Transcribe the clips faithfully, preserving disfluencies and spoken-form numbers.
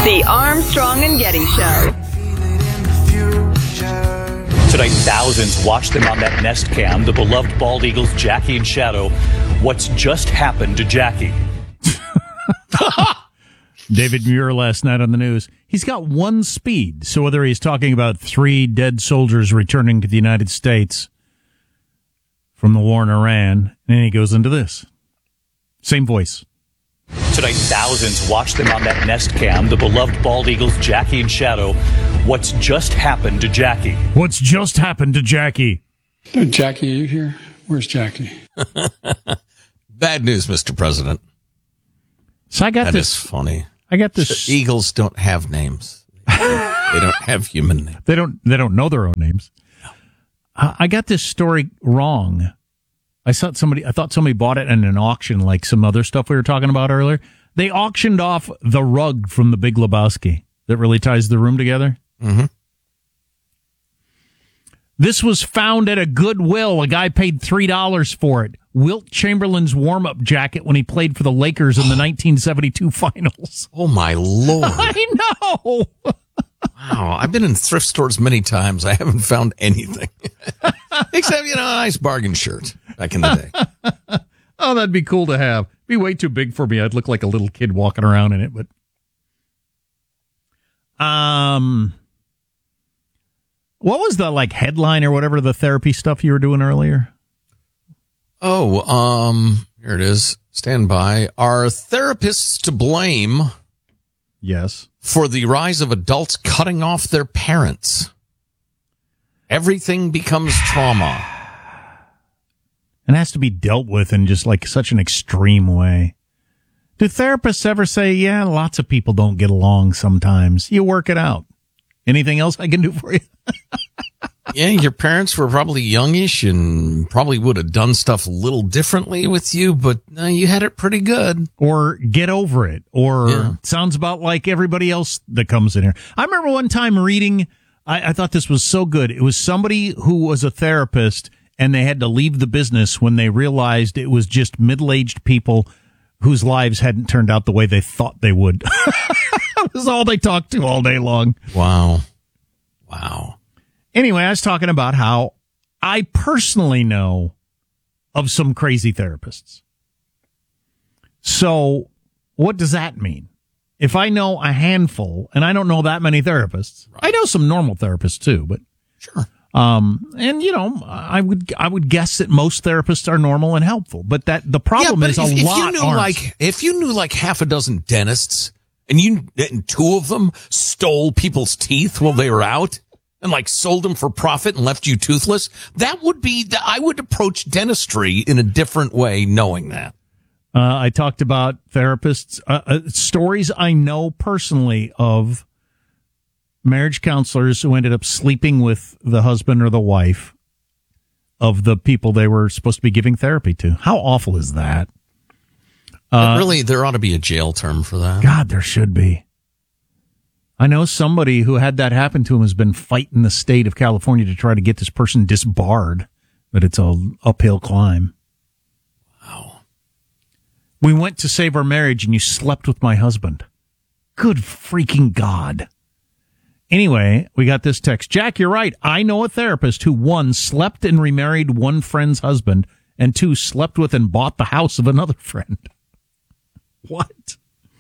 The Armstrong and Getty Show. Tonight, thousands watched them on that Nest Cam, the beloved bald eagles Jackie and Shadow. What's just happened to Jackie? David Muir last night on the news. He's got one speed. So whether he's talking about three dead soldiers returning to the United States from the war in Iran, and then he goes into this. Same voice. Tonight, thousands watched them on that Nest Cam, the beloved bald eagles Jackie and Shadow. What's just happened to Jackie? What's just happened to Jackie? Jackie, are you here? Where's Jackie? Bad news, Mister President. So I got that this. Is funny. I got this. The eagles don't have names. They don't have human names. They don't. They don't know their own names. I, I got this story wrong. I thought somebody. I thought somebody bought it in an auction, like some other stuff we were talking about earlier. They auctioned off the rug from The Big Lebowski that really ties the room together. Mm-hmm. This was found at a Goodwill. A guy paid three dollars for it. Wilt Chamberlain's warm-up jacket when he played for the Lakers in the nineteen seventy-two finals. Oh, my Lord. I know. Wow. I've been in thrift stores many times. I haven't found anything. Except, you know, a nice bargain shirt back in the day. Oh, that'd be cool to have. Be way too big for me. I'd look like a little kid walking around in it, but... Um... What was the, like, headline or whatever, the therapy stuff you were doing earlier? Oh, um, here it is. Stand by. Are therapists to blame? Yes. For the rise of adults cutting off their parents? Everything becomes trauma. And has to be dealt with in just, like, such an extreme way. Do therapists ever say, yeah, lots of people don't get along sometimes. You work it out. Anything else I can do for you? Yeah, your parents were probably youngish and probably would have done stuff a little differently with you, but uh, you had it pretty good. Or get over it. Or yeah. Sounds about like everybody else that comes in here. I remember one time reading, I, I thought this was so good. It was somebody who was a therapist and they had to leave the business when they realized it was just middle-aged people whose lives hadn't turned out the way they thought they would. That was all they talked to all day long. Wow. Wow. Anyway, I was talking about how I personally know of some crazy therapists. So what does that mean? If I know a handful, and I don't know that many therapists, right. I know some normal therapists too, but sure. Um, and you know, I would I would guess that most therapists are normal and helpful, but that the problem yeah, is if, a if lot. You knew aren't. like if you knew like half a dozen dentists, and you and two of them stole people's teeth while they were out. And like sold them for profit and left you toothless, that would be, I would approach dentistry in a different way knowing that. Uh, I talked about therapists, uh, uh, stories I know personally of marriage counselors who ended up sleeping with the husband or the wife of the people they were supposed to be giving therapy to. How awful is that? Uh, really, there ought to be a jail term for that. God, there should be. I know somebody who had that happen to him has been fighting the state of California to try to get this person disbarred, but it's an uphill climb. Wow. We went to save our marriage and you slept with my husband. Good freaking God. Anyway, we got this text. Jack, you're right. I know a therapist who, one, slept and remarried one friend's husband, and two, slept with and bought the house of another friend. What?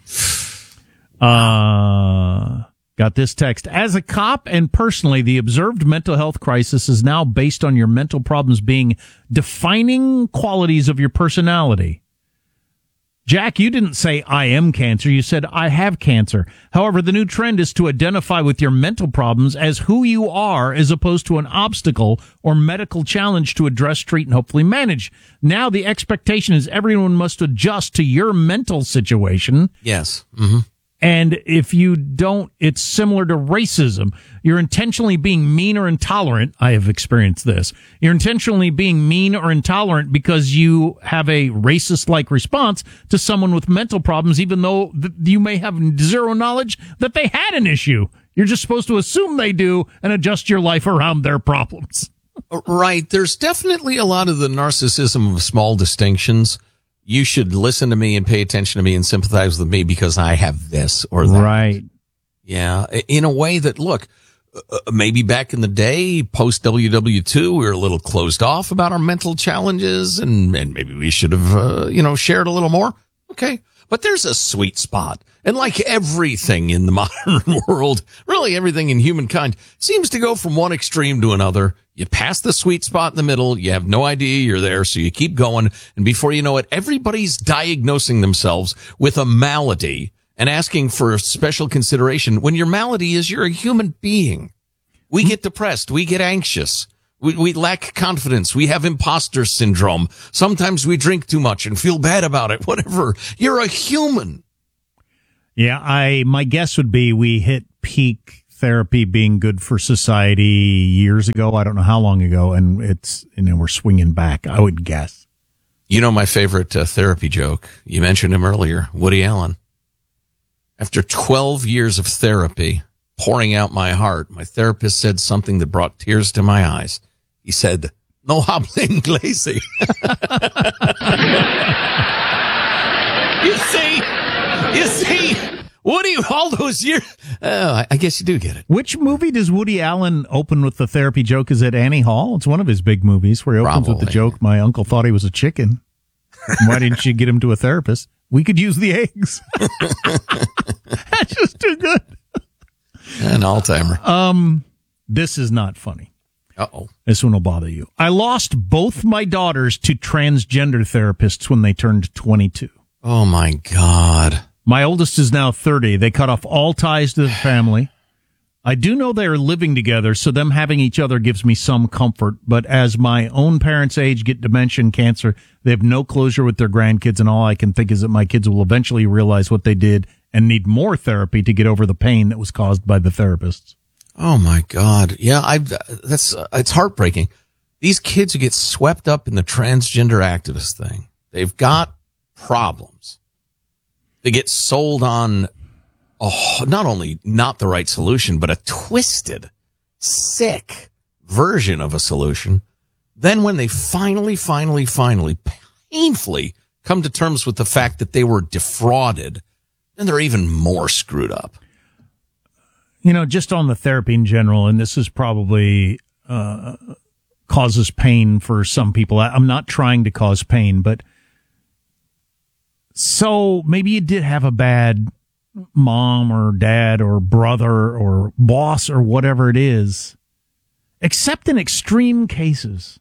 Uh... Got this text. As a cop and personally, the observed mental health crisis is now based on your mental problems being defining qualities of your personality. Jack, you didn't say I am cancer. You said I have cancer. However, the new trend is to identify with your mental problems as who you are as opposed to an obstacle or medical challenge to address, treat, and hopefully manage. Now the expectation is everyone must adjust to your mental situation. Yes. Mm-hmm. And if you don't, it's similar to racism. You're intentionally being mean or intolerant. I have experienced this. You're intentionally being mean or intolerant because you have a racist-like response to someone with mental problems, even though th- you may have zero knowledge that they had an issue. You're just supposed to assume they do and adjust your life around their problems. Right. There's definitely a lot of the narcissism of small distinctions. You should listen to me and pay attention to me and sympathize with me because I have this or that. Right. Yeah. In a way that, look, uh, maybe back in the day, post W W two, we were a little closed off about our mental challenges, and, and maybe we should have, uh, you know, shared a little more. Okay. But there's a sweet spot. And like everything in the modern world, really everything in humankind seems to go from one extreme to another. You pass the sweet spot in the middle. You have no idea you're there. So you keep going. And before you know it, everybody's diagnosing themselves with a malady and asking for special consideration when your malady is you're a human being. We get depressed. We get anxious. We, we lack confidence. We have imposter syndrome. Sometimes we drink too much and feel bad about it. Whatever. You're a human. Yeah, I my guess would be we hit peak therapy being good for society years ago. I don't know how long ago, and it's and then we're swinging back. I would guess. You know my favorite uh, therapy joke. You mentioned him earlier, Woody Allen. After twelve years of therapy, pouring out my heart, my therapist said something that brought tears to my eyes. He said, "No habla inglés." You see, you see, Woody, all those years. Uh, I guess you do get it. Which movie does Woody Allen open with the therapy joke? Is it Annie Hall? It's one of his big movies where he opens Probably. with the joke, "My uncle thought he was a chicken. Why didn't you get him to a therapist? We could use the eggs." That's just too good. An all-timer. Um, this is not funny. Uh-oh. This one will bother you. I lost both my daughters to transgender therapists when they turned twenty-two. Oh, my God. My oldest is now thirty. They cut off all ties to the family. I do know they are living together, so them having each other gives me some comfort. But as my own parents age, get dementia and cancer, they have no closure with their grandkids, and all I can think is that my kids will eventually realize what they did and need more therapy to get over the pain that was caused by the therapists. Oh, my God. Yeah, I. That's uh, it's heartbreaking. These kids who get swept up in the transgender activist thing, they've got problems. They get sold on a, not only not the right solution, but a twisted, sick version of a solution. Then when they finally, finally, finally, painfully come to terms with the fact that they were defrauded, then they're even more screwed up. You know, just on the therapy in general, and this is probably uh, causes pain for some people. I, I'm not trying to cause pain, but so maybe you did have a bad mom or dad or brother or boss or whatever it is, except in extreme cases.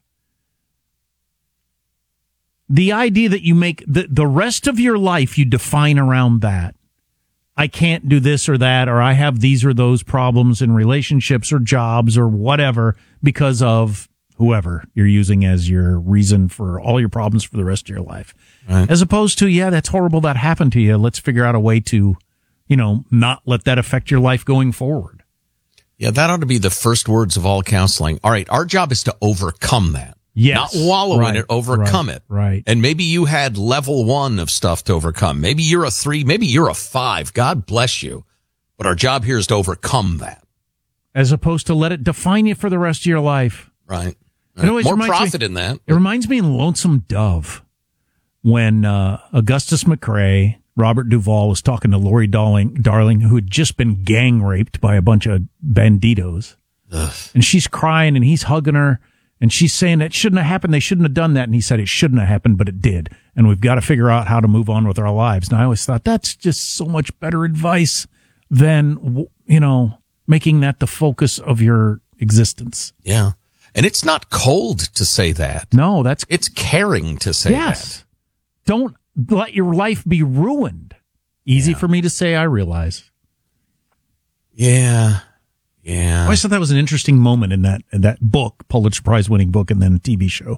The idea that you make the, the rest of your life, you define around that. I can't do this or that, or I have these or those problems in relationships or jobs or whatever because of whoever you're using as your reason for all your problems for the rest of your life. Right. As opposed to, yeah, that's horrible that happened to you. Let's figure out a way to, you know, not let that affect your life going forward. Yeah, that ought to be the first words of all counseling. All right, our job is to overcome that. Yes. Not wallow right, in it, overcome right, it. Right. And maybe you had level one of stuff to overcome. Maybe you're a three, maybe you're a five. God bless you. But our job here is to overcome that. As opposed to let it define you for the rest of your life. Right. You know, more profit me, in that. It reminds me of Lonesome Dove when uh, Augustus McCrae, Robert Duvall, was talking to Lori Darling, Darling, who had just been gang raped by a bunch of banditos. Ugh. And she's crying and he's hugging her. And she's saying that shouldn't have happened. They shouldn't have done that. And he said it shouldn't have happened, but it did. And we've got to figure out how to move on with our lives. And I always thought that's just so much better advice than, you know, making that the focus of your existence. Yeah. And it's not cold to say that. No, that's... It's caring to say yes. that. Don't let your life be ruined. Easy yeah. for for me to say, I realize. Yeah. Yeah. I always thought that was an interesting moment in that in that book, Pulitzer Prize winning book, and then a T V show.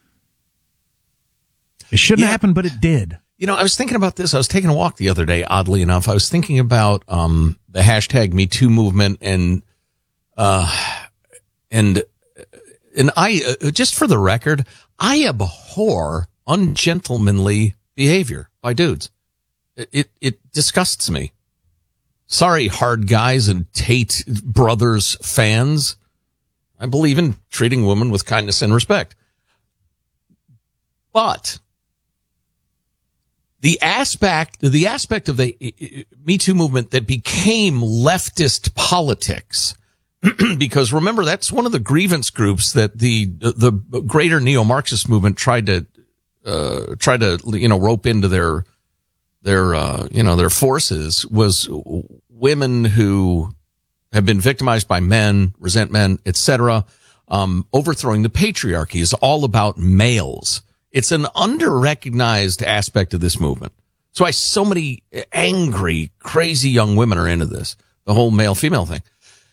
It shouldn't yeah. have happened, but it did. You know, I was thinking about this. I was taking a walk the other day, oddly enough. I was thinking about um, the hashtag Me Too movement and uh, and and I uh, just for the record, I abhor ungentlemanly behavior by dudes. It it, it disgusts me. Sorry, hard guys and Tate Brothers fans. I believe in treating women with kindness and respect. But the aspect, the aspect of the Me Too movement that became leftist politics, because remember, that's one of the grievance groups that the, the greater neo-Marxist movement tried to, uh, tried to, you know, rope into their, their, uh, you know, their forces, was women who have been victimized by men, resent men, et cetera. Um, overthrowing the patriarchy is all about males. It's an under-recognized aspect of this movement. That's why so many angry, crazy young women are into this, the whole male-female thing.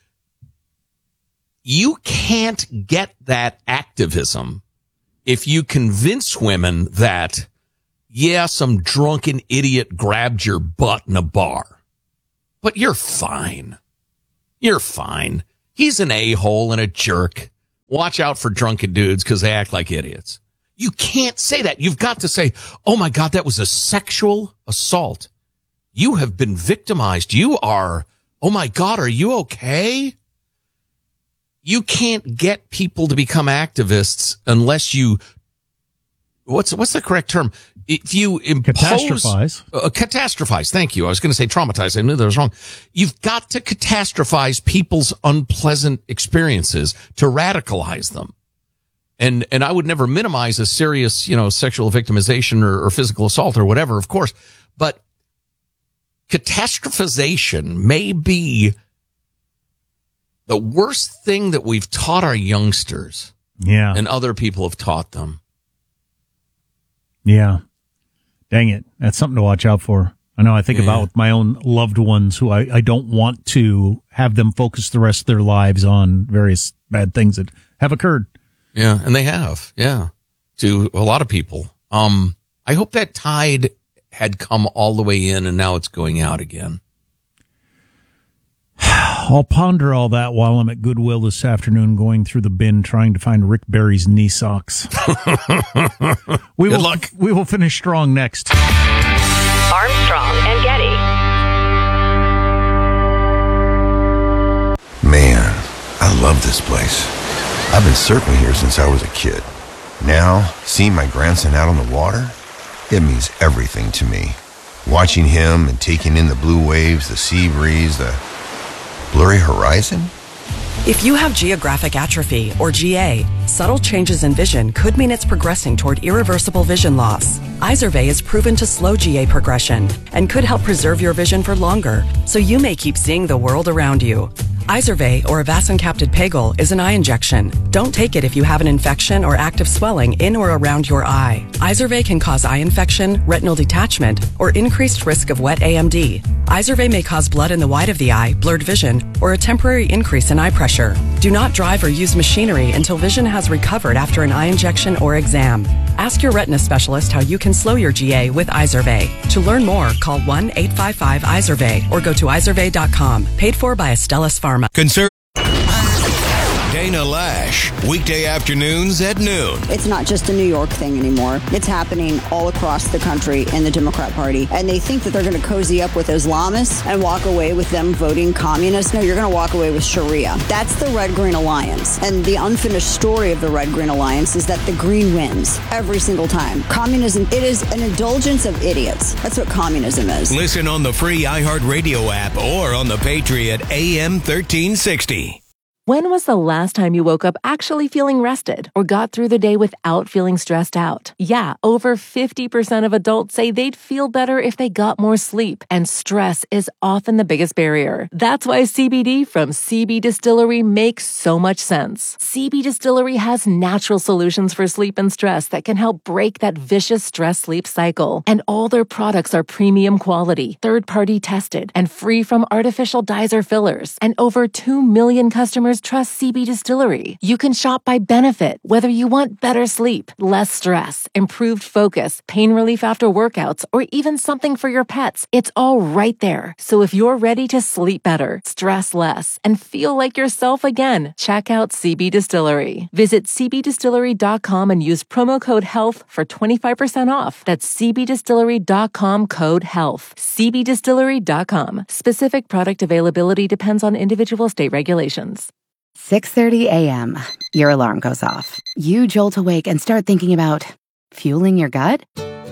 You can't get that activism if you convince women that, yeah, some drunken idiot grabbed your butt in a bar, but you're fine. You're fine. He's an a-hole and a jerk. Watch out for drunken dudes because they act like idiots. You can't say that. You've got to say, oh my God, that was a sexual assault. You have been victimized. You are, oh my God, are you okay? You can't get people to become activists unless you, what's, what's the correct term? If you impose, catastrophize. Uh, catastrophize. Thank you. I was going to say traumatize. I knew that was wrong. You've got to catastrophize people's unpleasant experiences to radicalize them. And, and I would never minimize a serious, you know, sexual victimization or, or physical assault or whatever, of course. But catastrophization may be the worst thing that we've taught our youngsters. Yeah. And other people have taught them. Yeah. Dang it. That's something to watch out for. I know I think yeah. about with my own loved ones who I, I don't want to have them focus the rest of their lives on various bad things that have occurred. Yeah, and they have, yeah, to a lot of people. Um, I hope that tide had come all the way in and now it's going out again. I'll ponder all that while I'm at Goodwill this afternoon going through the bin trying to find Rick Barry's knee socks. we Good will, luck. We will finish strong next. Armstrong and Getty. Man, I love this place. I've been surfing here since I was a kid. Now, seeing my grandson out on the water, it means everything to me. Watching him and taking in the blue waves, the sea breeze, the blurry horizon. If you have geographic atrophy, or G A, subtle changes in vision could mean it's progressing toward irreversible vision loss. Izervay is proven to slow G A progression and could help preserve your vision for longer, so you may keep seeing the world around you. Izervay, or avacincaptad pegol, is an eye injection. Don't take it if you have an infection or active swelling in or around your eye. Izervay can cause eye infection, retinal detachment, or increased risk of wet A M D. Izervay may cause blood in the white of the eye, blurred vision, or a temporary increase in eye pressure. Do not drive or use machinery until vision has recovered after an eye injection or exam. Ask your retina specialist how you can slow your G A with Izervay. To learn more, call one eight five five Izervay or go to izervay dot com. Paid for by Astellas Pharma. Concern. Dana Lash, weekday afternoons at noon. It's not just a New York thing anymore. It's happening all across the country in the Democrat Party. And they think that they're going to cozy up with Islamists and walk away with them voting communist. No, you're going to walk away with Sharia. That's the Red-Green Alliance. And the unfinished story of the Red-Green Alliance is that the Green wins every single time. Communism, it is an indulgence of idiots. That's what communism is. Listen on the free iHeartRadio app or on the Patriot A M thirteen sixty. When was the last time you woke up actually feeling rested or got through the day without feeling stressed out? Yeah, over fifty percent of adults say they'd feel better if they got more sleep, and stress is often the biggest barrier. That's why C B D from C B Distillery makes so much sense. C B Distillery has natural solutions for sleep and stress that can help break that vicious stress-sleep cycle. And all their products are premium quality, third-party tested, and free from artificial dyes or fillers. And over two million customers trust C B Distillery. You can shop by benefit, whether you want better sleep, less stress, improved focus, pain relief after workouts, or even something for your pets. It's all right there. So if you're ready to sleep better, stress less, and feel like yourself again, check out C B Distillery. Visit c b distillery dot com and use promo code HEALTH for twenty-five percent off. That's c b distillery dot com code HEALTH. c b distillery dot com. Specific product availability depends on individual state regulations. six thirty a.m. Your alarm goes off. You jolt awake and start thinking about fueling your gut?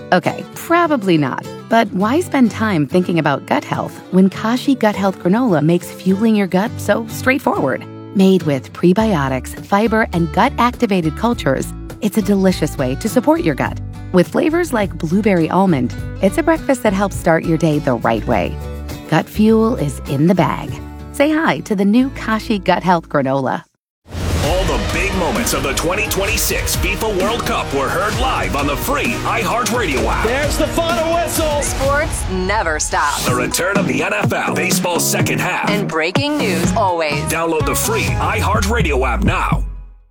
Okay, probably not. But why spend time thinking about gut health when Kashi Gut Health Granola makes fueling your gut so straightforward? Made with prebiotics, fiber, and gut-activated cultures, it's a delicious way to support your gut. With flavors like blueberry almond, it's a breakfast that helps start your day the right way. Gut fuel is in the bag. Say hi to the new Kashi Gut Health Granola. All the big moments of the twenty twenty-six FIFA World Cup were heard live on the free iHeartRadio app. There's the final whistle. Sports never stops. The return of the N F L, baseball's second half. And breaking news always. Download the free iHeartRadio app now.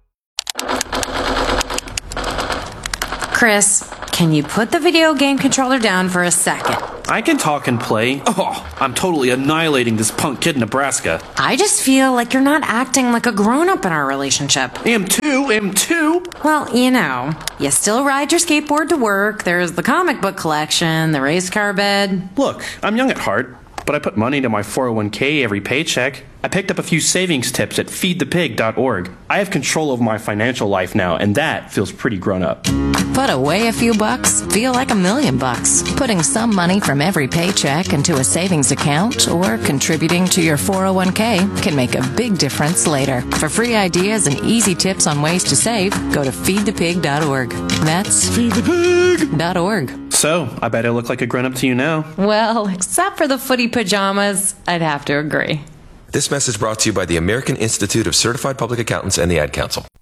Chris, can you put the video game controller down for a second? I can talk and play. Oh, I'm totally annihilating this punk kid in Nebraska. I just feel like you're not acting like a grown-up in our relationship. M two, M two. Well, you know, you still ride your skateboard to work, there's the comic book collection, the race car bed. Look, I'm young at heart, but I put money into my four oh one k every paycheck. I picked up a few savings tips at feed the pig dot org. I have control over my financial life now, and that feels pretty grown up. Put away a few bucks, feel like a million bucks. Putting some money from every paycheck into a savings account or contributing to your four oh one k can make a big difference later. For free ideas and easy tips on ways to save, go to feed the pig dot org. That's feed the pig dot org. So, I bet I look like a grown-up to you now. Well, except for the footy pajamas, I'd have to agree. This message brought to you by the American Institute of Certified Public Accountants and the Ad Council.